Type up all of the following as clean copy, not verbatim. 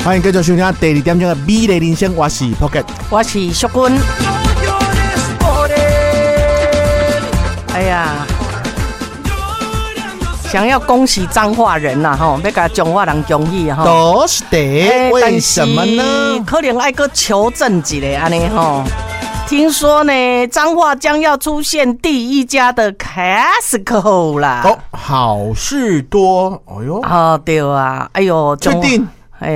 欢迎继续收听第2点钟的美丽人生，我是 Pocket， 我是淑君。哎呀，想要恭喜彰化人呐，吼，要甲彰化人恭喜哈。 都是的，为什么呢？ 可能爱个求证一下安尼吼。听说呢，彰化将要出现第一家的 Costco 啦。 哦，好事多，哎呦， 哦对啊，哎呦， 确定。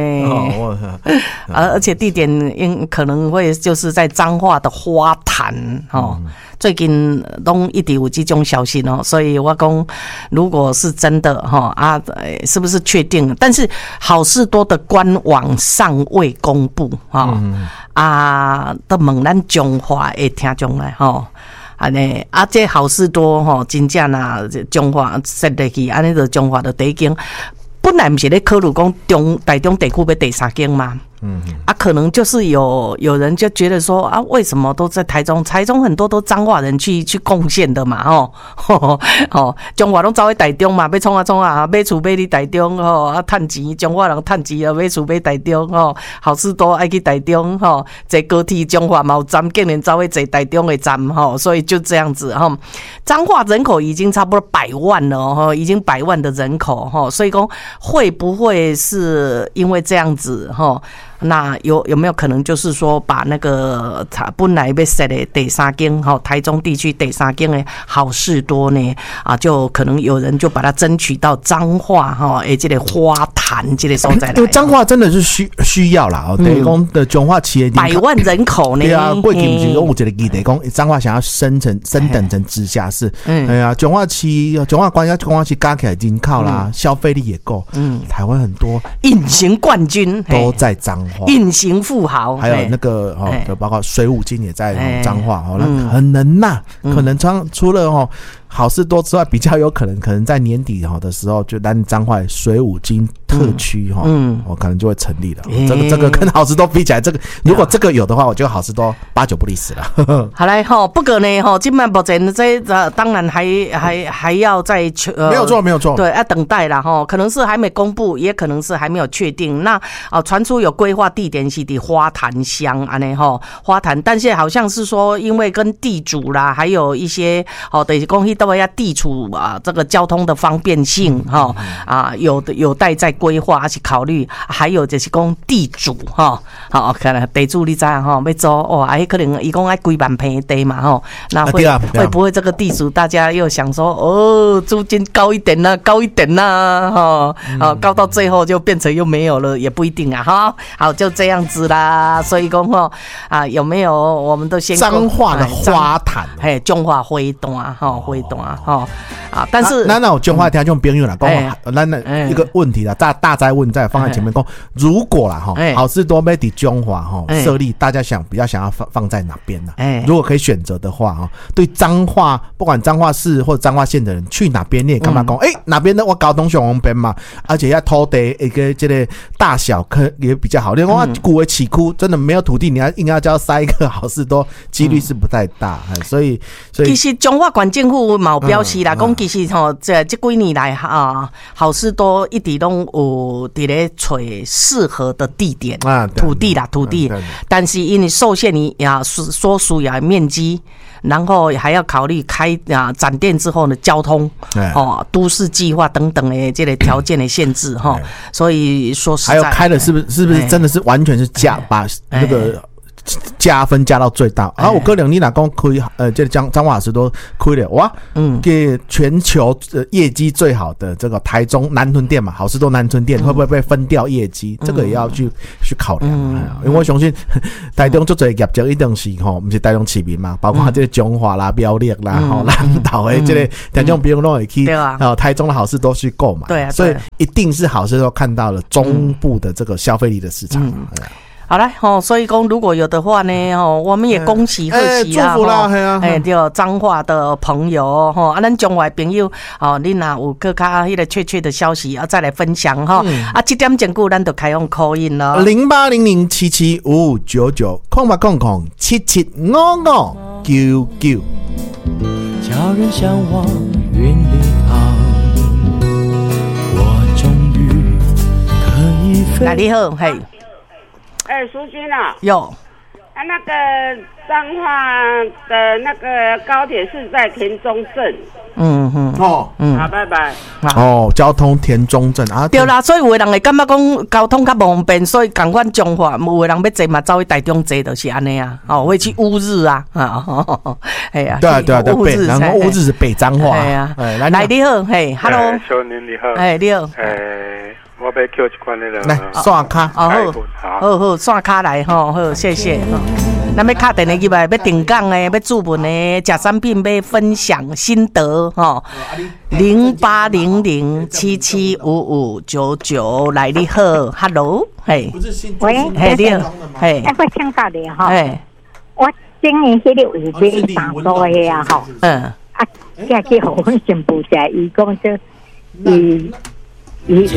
而且地点可能会就是在彰化的花坛哦。最近都一直有这种消息哦，所以我讲，如果是真的哈是不是确定？但是好事多的官网尚未公布都问咱彰化的听众来哈。安尼这好事多吼，真正啦，彰化设入去，安尼就彰化就第一间。本来不是咧考虑讲台中地区要第3间吗？可能就是有人就觉得说为什么都在台中？台中很多都彰化人去贡献的嘛，彰化拢走去台中嘛，要冲啊，买厝买去台中趁钱，彰化人趁钱买厝买台中好事多爱去台中坐高铁彰化嘛有站，竟然走去坐台中的站所以就这样子彰化人口已经差不多100万了已经100万的人口所以说会不会是因为这样子那有没有可能就是说把那个本来要设的第3间台中地区第3间的好事多呢就可能有人就把它争取到彰化这个花坛这个所在来。 因为彰化真的是需要啦等于讲的彰化企业 100万人口呢。 对啊，过去不是有一个议题讲彰化想要升等成直辖市。哎呀，彰化关系加起来人口啦，消费力也够。台湾很多隐形冠军都在彰化。 隐形富豪， 还有那个包括水舞金也在彰化很能呐，可能除了好事多之外，比较有可能在年底的时候，就咱彰化水舞金特区我可能就会成立了。这个跟好事多比起来，这个如果这个有的话，我觉得好事多8九不离10了。 好来不过呢现在目前这当然还要再没有错， 对，要等待啦可能是还没公布，也可能是还没有确定。那传出有规划地点是在花坛乡安尼花坛，但是好像是说因为跟地主啦，还有一些等于讲都要地处这个交通的方便性有待在规划还是考虑。还有就是讲地主可能地主你知要租可能他说要几万平地嘛那会不会这个地主大家又想说租金高一点啦高到最后就变成又没有了，也不一定好就这样子啦。所以讲有没有我们都先彰化的花坛彰化花坛但是那有彰化听众朋友啦讲咱一个问题啦，大哉问再放在前面讲，如果啦好事多要在彰化设立，大家比较想要放在哪边呢？如果可以选择的话对彰化不管彰化市或者彰化县的人去哪边，你也干嘛讲哪边的我高东上边嘛，而且要土地一个这个大小也比较好。另外古的市区真的没有土地，你硬要叫塞一个好事多，几率是不太大。所以其实彰化县政府嘛有表示啦，讲其实这几年来好事多一直都有在咧找适合的地点土地，但是因为受限于所需要的面积，然后还要考虑开展店之后的交通都市计划等等的这个条件的限制所以说实在还有开的是不是真的是完全是把那个加分加到最大有可能你若讲开这个彰化好事多开了哇给全球业绩最好的这个台中南屯店嘛，好事多南屯店会不会被分掉业绩？这个也要去考量因为我相信台中最多业绩一定是不是台中市民嘛，包括这个彰化啦、苗栗啦、南投的这个台中朋友都会去台中的好事多去购买，对所以一定是好事多看到了中部的这个消费力的市场。 好来所以讲如果有的话呢我们也恭喜贺喜啦， 祝福啦对彰化的朋友咱彰化的朋友你若有更加那个确的消息再来分享这点钟久咱就开放 call in 了 0800775599空吧空空775599 叫人向往云里航，我终于可以飞。 你好，嘿淑君啊， 有。 那个彰化的那个高铁是在田中镇。 好， 拜拜。 哦，交通田中镇啊， 对啦，所以有的人会感觉讲交通较方便，所以赶快中化，有的人要坐嘛，走去台中坐，就是安尼啊，会去乌日啊，哎呀， 对，然后乌日是北彰化， 哎呀，来你好，嘿 ，Hello， 小年你好， 哎你好， 我要扣一罐那个来刷卡， 好，刷卡来吼，好，谢谢。咱要敲电话入来，要定岗的，要注文的，食产品要分享心得吼，0800775599来你好 ，Hello， 嘿， 喂， 嘿你好，嘿， 我请教你哈， 嘿， 我今年迄个有买3多的啊吼，寄去互阮新妇食，伊讲说伊